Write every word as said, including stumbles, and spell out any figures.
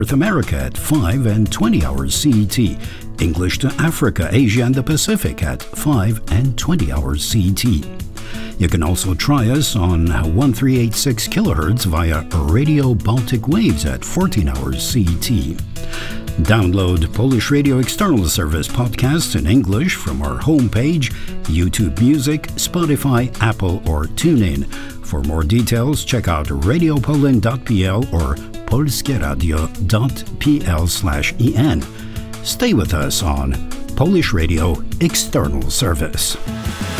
North America at five and twenty hours C E T. English to Africa, Asia and the Pacific at five and twenty hours C E T. You can also try us on thirteen eighty-six kilohertz via Radio Baltic Waves at fourteen hours C E T. Download Polish Radio External Service podcasts in English from our homepage, YouTube Music, Spotify, Apple or TuneIn. For more details, check out radio poland dot p l or polskieradio dot p l slash e n. Stay with us on Polish Radio External Service.